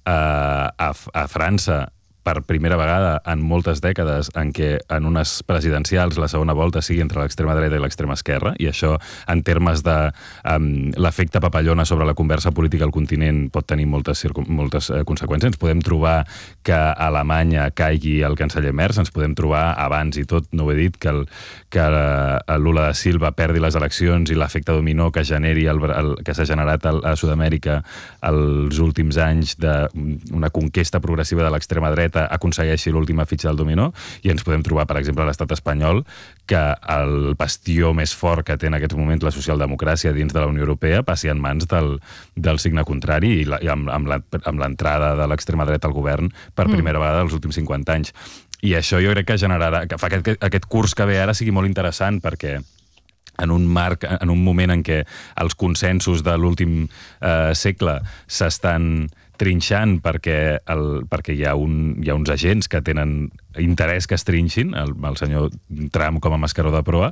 a França, per primera vegada en moltes dècades, en què en unes presidencials la segona volta sigui entre l'extrema dreta i l'extrema esquerra, i això, en termes de l'efecte papallona sobre la conversa política al continent, pot tenir moltes conseqüències. Ens podem trobar que a Alemanya caigui el canceller Merz, ens podem trobar, abans i tot, no ho he dit, que Lula da Silva perdi les eleccions i l'efecte dominó que generi que s'ha generat a Sud-amèrica els últims anys d'una conquesta progressiva de l'extrema dreta aconsegueixi l'última fitxa del dominó, i ens podem trobar, per exemple, a l'estat espanyol, que el bastió més fort que té en aquests moments la socialdemocràcia dins de la Unió Europea passi en mans del signe contrari, i amb l'entrada de l'extrema dreta al govern per primera vegada dels últims 50 anys. I això jo crec que fa que aquest curs que ve ara sigui molt interessant, perquè en un moment en què els consensos de l'últim segle s'estan trinxant perquè hi ha uns agents que tenen interès que es trinxin, el senyor Trump com a mascaró de proa,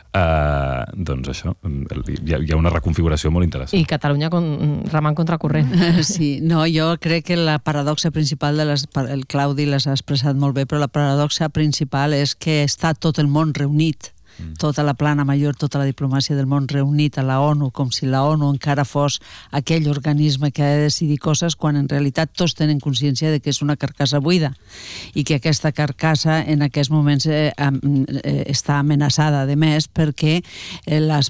doncs això, hi ha una reconfiguració molt interessant. I Catalunya remant contracorrent. Sí, no, jo crec que la paradoxa principal, el Claudi les ha expressat molt bé, però la paradoxa principal és que està tot el món reunit, tota la plana major, tota la diplomàcia del món reunit a la ONU, com si la ONU encara fos aquell organisme que ha de decidir coses, quan en realitat tots tenen consciència de que és una carcassa buida, i que aquesta carcassa en aquests moments està amenaçada, de més, perquè les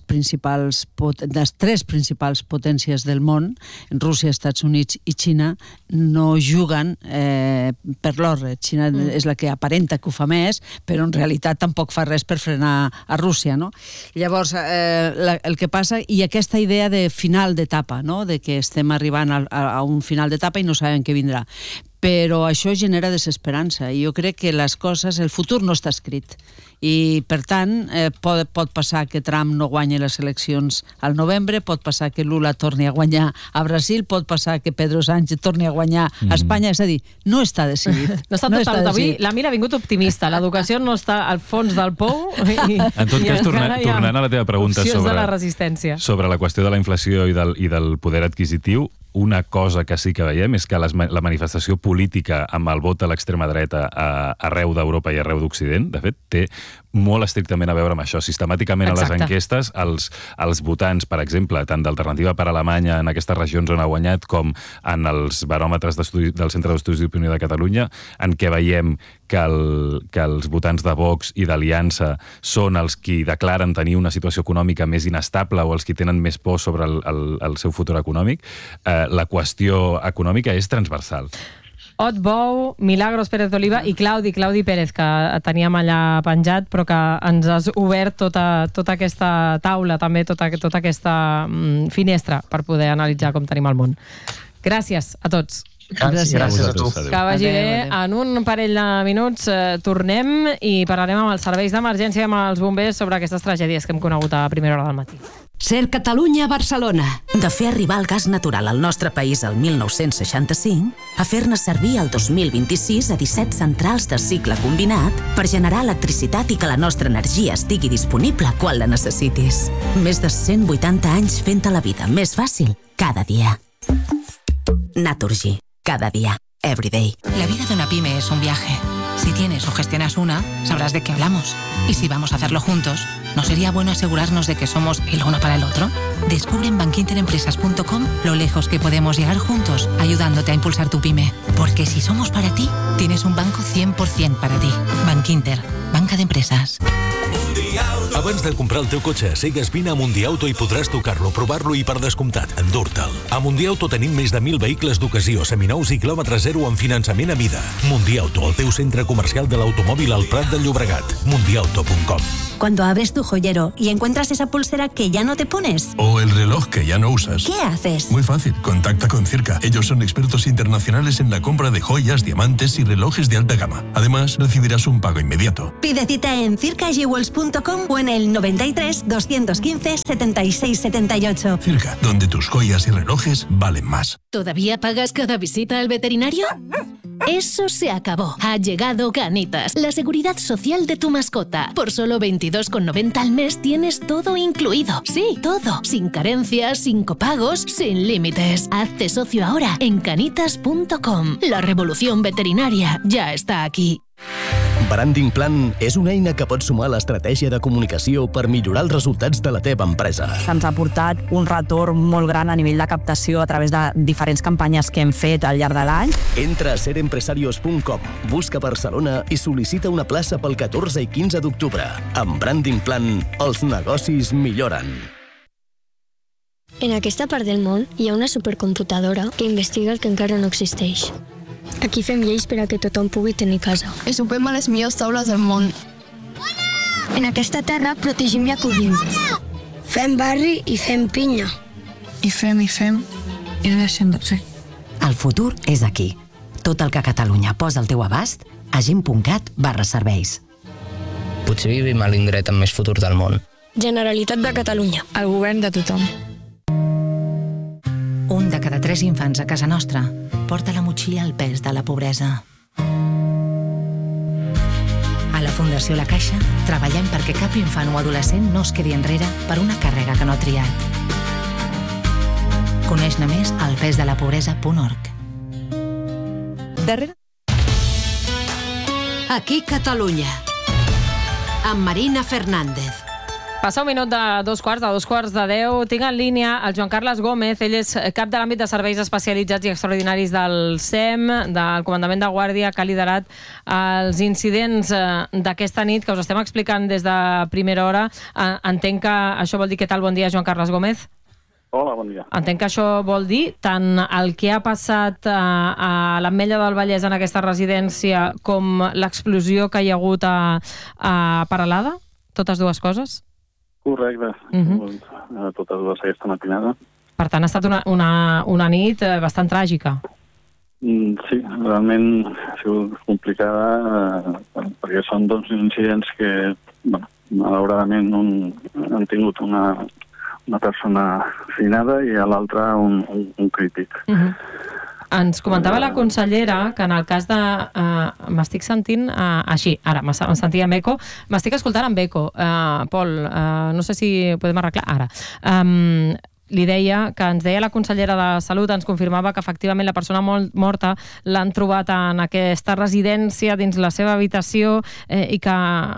tres principals potències del món, Rússia, Estats Units i Xina, no juguen per l'orre. Xina és la que aparenta que ho fa més, però en realitat tampoc fa res per frenar a Rússia, no? Llavors, el que passa, i aquesta idea de final d'etapa, no? De que estem arribant a un final d'etapa i no sabem què vindrà. Però això genera desesperança, i jo crec que les coses, el futur no està escrit, i per tant pot passar que Trump no guanyi les eleccions al novembre, pot passar que Lula torni a guanyar a Brasil, pot passar que Pedro Sánchez torni a guanyar a Espanya, és a dir, no està decidit. No està tot avui. La Mira ha vingut optimista, l'educació no està al fons del pou, en tot cas, tornant a la teva pregunta sobre la qüestió de la inflació i del poder adquisitiu, una cosa que sí que veiem és que la manifestació política amb el vot de l'extrema dreta arreu d'Europa i arreu d'Occident, de fet, té molt estrictament a veure amb això. Sistemàticament a les enquestes, els votants, per exemple, tant d'Alternativa per Alemanya en aquestes regions on ha guanyat com en els baròmetres del Centre d'Estudis d'Opinió de Catalunya, en què veiem que els votants de Vox i d'Aliança són els qui declaren tenir una situació econòmica més inestable o els qui tenen més por sobre el seu futur econòmic, la qüestió econòmica és transversal. Ot Bou, Milagros Pérez d'Oliva i Claudi Pérez, que teníem allà penjat, però que ens has obert tota aquesta taula, també tota aquesta finestra per poder analitzar com tenim el món. Gràcies a tots. Gràcies a tu. Que vagi bé. En un parell de minuts tornem i parlarem amb els serveis d'emergència i amb els bombers sobre aquestes tragèdies que hem conegut a primera hora del matí. Ser Catalunya, Barcelona. De fer arribar el gas natural al nostre país el 1965 a fer-ne servir el 2026 a 17 centrals de cicle combinat per generar electricitat i que la nostra energia estigui disponible quan la necessitis. Més de 180 anys fent-te la vida més fàcil cada dia. Naturgy. Cada día, every day. La vida de una pyme es un viaje. Si tienes o gestionas una, sabrás de qué hablamos. Y si vamos a hacerlo juntos, ¿no sería bueno asegurarnos de que somos el uno para el otro? Descubre en bankinterempresas.com lo lejos que podemos llegar juntos, ayudándote a impulsar tu pyme. Porque si somos para ti, tienes un banco 100% para ti. Bankinter, banca d'empreses. Abans de comprar el teu cotxe, sigues vine a Mundiauto i podràs tocar-lo, provar-lo i, per descomptat, endur-te'l. A Mundiauto tenim més de 1.000 vehicles d'ocasió, seminous i quilòmetre zero amb finançament a vida. Mundiauto, el teu centre comercial de l'automòbil al Prat del Llobregat. Mundiauto.com. Cuando abres tu joyero y encuentras esa pulsera que ya no te pones. O el reloj que ya no usas. ¿Qué haces? Muy fácil, contacta con Circa. Ellos son expertos internacionales en la compra de joyas, diamantes y relojes de alta gama. Además, recibirás un pago inmediato. Pide cita en circajewels.com o en el 93 215 76 78. Circa, donde tus joyas y relojes valen más. ¿Todavía pagas cada visita al veterinario? Eso se acabó. Ha llegado Canitas, la seguridad social de tu mascota. Por solo 22,90 al mes tienes todo incluido. Sí, todo. Sin carencias, sin copagos, sin límites. Hazte socio ahora en canitas.com. La revolución veterinaria ya está aquí. Branding Plan és una eina que pot sumar a l'estratègia de comunicació per millorar els resultats de la teva empresa. Ens ha portat un retorn molt gran a nivell de captació a través de diferents campanyes que hem fet al llarg de l'any. Entra a serempresarios.com, busca Barcelona i sol·licita una plaça pel 14 i 15 d'octubre. Amb Branding Plan, els negocis milloren. En aquesta part del món hi ha una supercomputadora que investiga el que encara no existeix. Aquí fem lleis per a que tothom pugui tenir casa. I sopem a les millors taules del món. En aquesta terra protegim i acollim. Fem barri i fem pinya. I fem, i no deixem de fer. El futur és aquí. Tot el que Catalunya posa al teu abast a gent.cat/serveis. Potser vivim a l'indret amb més futur del món. Generalitat de Catalunya. El govern de tothom. Un de cada 3 infants a casa nostra porta la motxilla al pes de la pobresa. A la Fundació La Caixa treballem perquè cap infant o adolescent no es quedi enrere per una càrrega que no ha triat. Coneix-ne més al pesdelapobresa.org. Aquí Catalunya. Amb Marina Fernández. Passa un minut de 2:45. Tinc en línia el Joan Carles Gómez. Ell és cap de l'àmbit de serveis especialitzats i extraordinaris del SEM, del Comandament de Guàrdia, que ha liderat els incidents d'aquesta nit que us estem explicant des de primera hora. Entenc que això vol dir... Què tal? Bon dia, Joan Carles Gómez. Hola, bon dia. Entenc que això vol dir tant el que ha passat a l'Ametlla del Vallès en aquesta residència com l'explosió que hi ha hagut a Peralada? Totes dues coses? Correcte. Totes dues aquesta matinada. Per tant, ha estat una nit bastant tràgica. Sí, realment ha sigut complicada perquè són dos incidents que, malauradament, han tingut una persona afinada i a l'altre un crític. Ens comentava la consellera que en el cas de... m'estic sentint així, ara, em sentia amb eco. M'estic escoltant amb eco. Pol, no sé si podem arreglar ara. Li deia que ens deia la consellera de Salut, ens confirmava que efectivament la persona morta l'han trobat en aquesta residència dins la seva habitació i que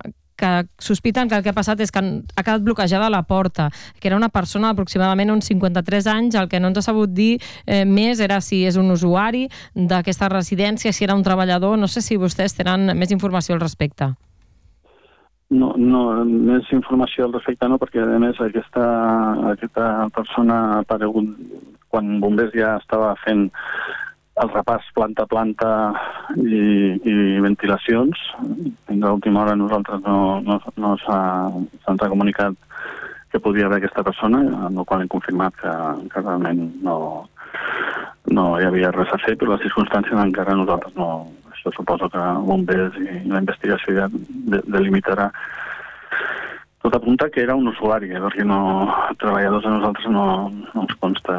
que sospiten que el que ha passat és que ha quedat bloquejada la porta, que era una persona d'aproximadament uns 53 anys, el que no ens ha sabut dir més era si és un usuari d'aquesta residència, si era un treballador, no sé si vostès tenen més informació al respecte. No, més informació al respecte no, perquè a més aquesta persona ha aparegut quan bombers ja estava fent el repàs planta a planta i ventilacions. Fins a l'última hora nosaltres no se'ns ha comunicat que podia haver aquesta persona, amb el qual hem confirmat que realment no hi havia res a fer, però les circumstàncies encara nosaltres no. Això suposo que bombers i la investigació ja delimitarà. Tot apunta que era un usuari, perquè treballadors a nosaltres no ens consta.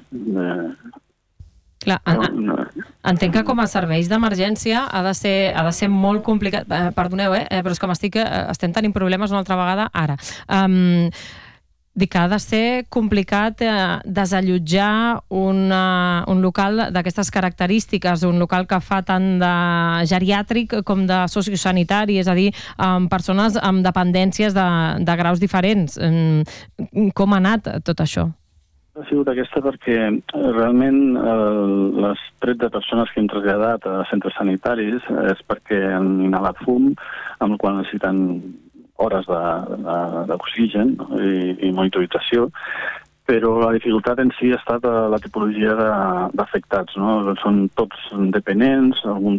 Clar, entenc que com a serveis d'emergència ha de ser molt complicat. Perdoneu, però és que estem tenint problemes una altra vegada ara. Dic que ha de ser complicat desallotjar un local d'aquestes característiques, un local que fa tant de geriàtric com de sociosanitari, és a dir, amb persones amb dependències de graus diferents. Com ha anat tot això? Ha sigut aquesta perquè realment les 13 persones que hem traslladat a centres sanitaris és perquè han inhalat fum, amb el qual necessiten hores d'oxigen i monitorització, però la dificultat en si ha estat la tipologia d'afectats. Són tots dependents, alguns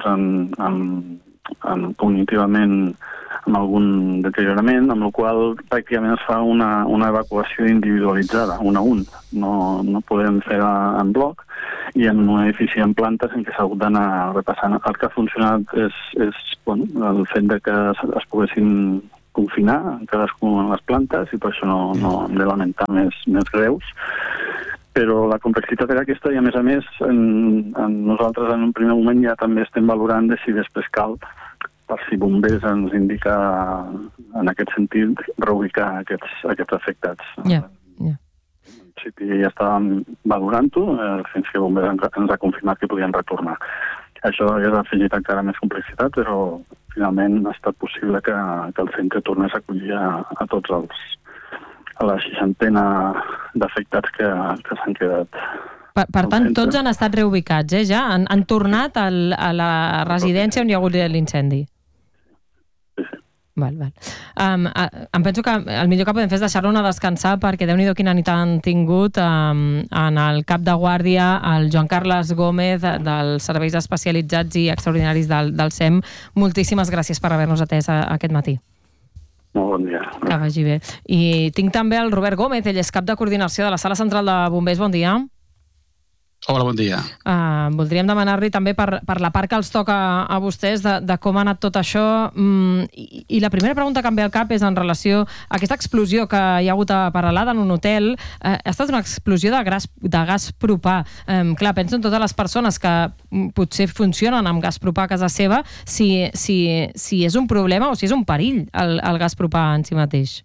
cognitivament amb algun deteriorament, amb el qual pràcticament es fa una evacuació individualitzada, un a un. No podem fer en bloc, i en un edifici en plantes en què s'ha hagut d'anar repassant. El que ha funcionat és el fet que es poguessin confinar en cadascuna de les plantes, i per això no hem de lamentar més greus. Però la complexitat era aquesta, i a més nosaltres en un primer moment ja també estem valorant de si després cal, per si bombers ens indica en aquest sentit, reubicar aquests afectats. En principi ja estàvem valorant-ho, fins que bombers ens ha confirmat que podien retornar. Això ja ha afegit encara més complexitat, però finalment ha estat possible que el centre tornés a acollir a tots a la 60ena d'afectats que s'han quedat. Per tant, tots han estat reubicats, ja? Han tornat a la residència on hi ha hagut l'incendi? Val. Em penso que el millor que podem fer és deixar-lo descansar, perquè Déu-n'hi-do quina nit han tingut en el cap de guàrdia, el Joan Carles Gómez, dels serveis especialitzats i extraordinaris del SEM. Moltíssimes gràcies per haver-nos atès aquest matí. Molt bon dia. Que vagi bé. I tinc també el Robert Gómez, ell és cap de coordinació de la Sala Central de Bombers. Bon dia. Hola, bon dia. Voldríem demanar-li també per la part que els toca a vostès de com ha anat tot això, i la primera pregunta que em ve al cap és en relació a aquesta explosió que hi ha hagut a Peralada en un hotel. Ha estat una explosió de gas propà. Clar, penso en totes les persones que potser funcionen amb gas propà a casa seva, si és un problema o si és un perill el gas propà en si mateix.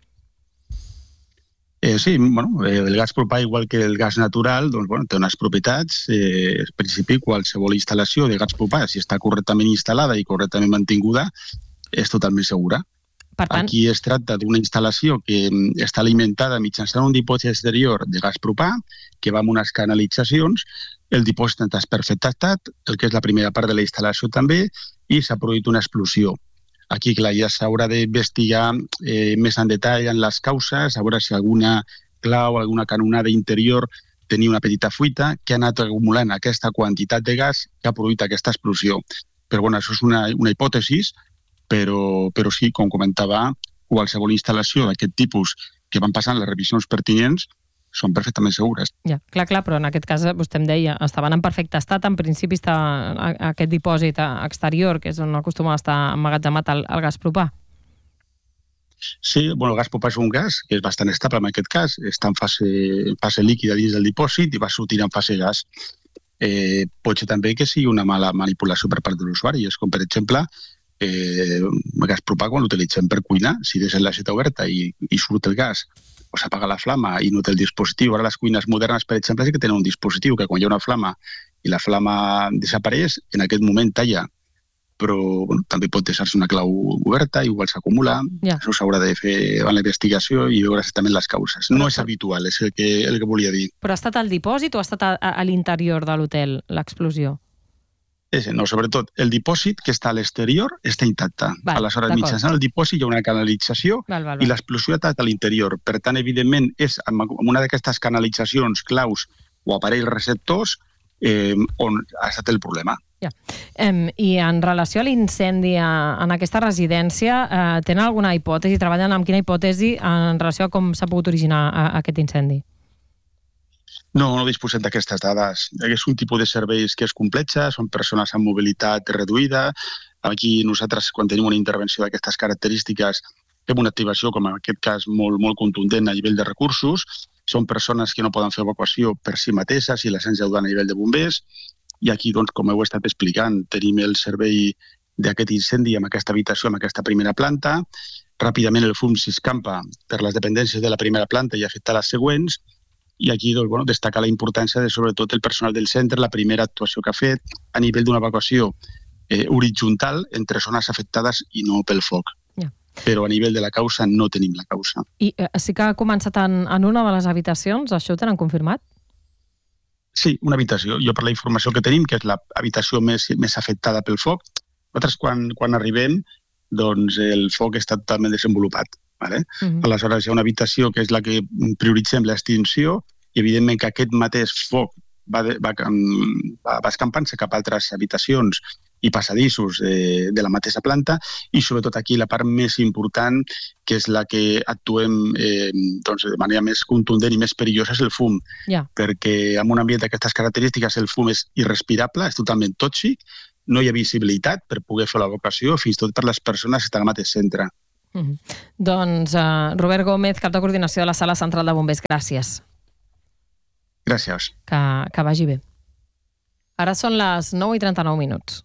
Sí, el gas propà, igual que el gas natural, té unes propietats. En principi, qualsevol instal·lació de gas propà, si està correctament instal·lada i correctament mantinguda, és totalment segura. Aquí es tracta d'una instal·lació que està alimentada mitjançant un dipòsit exterior de gas propà, que va amb unes canalitzacions. El dipòsit està perfecte estat, el que és la primera part de la instal·lació també, i s'ha produït una explosió. Aquí, clar, ja s'haurà d'investigar més en detall en les causes, a veure si alguna clau, alguna canonada interior tenia una petita fuita que ha anat acumulant aquesta quantitat de gas que ha produït aquesta explosió. Però això és una hipòtesi, però sí, com comentava, qualsevol instal·lació d'aquest tipus que van passant les revisions pertinents són perfectament segures. Ja, clar, però en aquest cas, vostè em deia, estaven en perfecte estat, en principi està aquest dipòsit exterior, que és on acostuma a estar emmagatzemat el gas propà. Sí, el gas propà és un gas que és bastant estable en aquest cas, està en fase líquida dins del dipòsit i va sortir en fase gas. Pot ser també que sigui una mala manipulació per part de l'usuari, és com, per exemple, el gas propà quan l'utilitzem per cuinar, si deixem l'aixeta oberta i surt el gas, o s'apaga la flama i no té el dispositiu. Ara les cuines modernes, per exemple, sí que tenen un dispositiu que quan hi ha una flama i la flama desapareix, en aquest moment talla però també pot deixar-se una clau oberta, igual s'acumula, això s'haurà de fer en la investigació i veure exactament les causes. No és habitual, és el que volia dir. Però ha estat al dipòsit o ha estat a l'interior de l'hotel, l'explosió? No, sobretot, el dipòsit que està a l'exterior està intacte. Aleshores, mitjançant el dipòsit hi ha una canalització i l'explosió ha estat a l'interior. Per tant, evidentment, és en una d'aquestes canalitzacions claus o aparells receptors on ha estat el problema. I en relació a l'incendi en aquesta residència, tenen alguna hipòtesi? Treballen amb quina hipòtesi en relació a com s'ha pogut originar aquest incendi? No disposem d'aquestes dades. És un tipus de serveis que és complexa, són persones amb mobilitat reduïda. Aquí nosaltres, quan tenim una intervenció d'aquestes característiques, fem una activació, com en aquest cas, molt contundent a nivell de recursos. Són persones que no poden fer evacuació per si mateixes i l'essència ho dona a nivell de bombers. I aquí, com heu estat explicant, tenim el servei d'aquest incendi en aquesta habitació, en aquesta primera planta. Ràpidament el fum s'escampa per les dependències de la primera planta i afecta les següents. I aquí destacar la importància de, sobretot, el personal del centre, la primera actuació que ha fet a nivell d'una evacuació horitzontal entre zones afectades i no pel foc. Però a nivell de la causa no tenim la causa. I sí que ha començat en una de les habitacions, això ho tenen confirmat? Sí, una habitació. Jo per la informació que tenim, que és l'habitació més afectada pel foc, nosaltres quan arribem, doncs el foc està totalment desenvolupat. Aleshores hi ha una habitació que és la que prioritzem l'extinció i evidentment que aquest mateix foc va escampant-se cap a altres habitacions i passadissos de la mateixa planta i sobretot aquí la part més important que és la que actuem de manera més contundent i més perillosa és el fum, perquè en un ambient d'aquestes característiques el fum és irrespirable, és totalment tòxic, no hi ha visibilitat per poder fer l'evacuació fins i tot per les persones que estan al mateix centre. Doncs Robert Gómez, cap de coordinació de la Sala Central de Bombers, gràcies. Gràcies. Que vagi bé. Ara són les 9:39.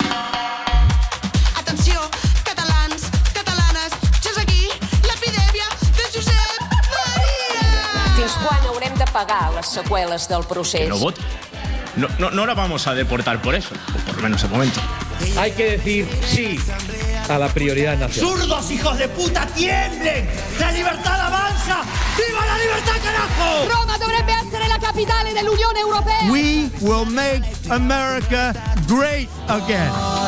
Atenció, catalans, catalanes, ja és aquí l'epidèmia de Josep Maria! Fins quan haurem de pagar les seqüeles del procés? Que no vote. No la vamos a deportar por eso, o por lo menos de momento. Hay que decir sí a la prioridad nacional. ¡Zurdos, hijos de puta, tiemblen! ¡La libertad avanza! ¡Viva la libertad, carajo! Roma dovrebbe essere la capitale dell'Unione Europea! We will make America great again.